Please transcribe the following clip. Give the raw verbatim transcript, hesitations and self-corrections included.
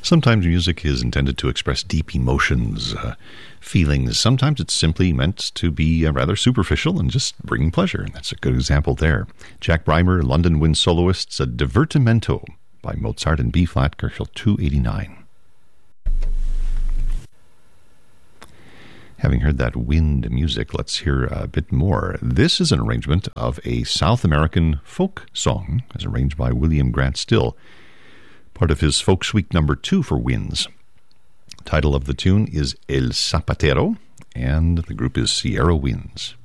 Sometimes music is intended to express deep emotions, uh, feelings. Sometimes it's simply meant to be uh, rather superficial and just bring pleasure. And that's a good example there. Jack Brymer, London Wind Soloists, a Divertimento by Mozart in B-flat, Köchel two eighty-nine. Having heard that wind music, let's hear a bit more. This is an arrangement of a South American folk song, as arranged by William Grant Still, part of his Folk Suite number two for winds. Title of the tune is El Zapatero, and the group is Sierra Winds.